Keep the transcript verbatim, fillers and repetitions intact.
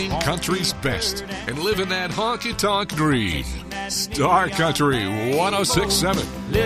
playing country's best and living that honky-tonk dream. Star Country one oh six point seven.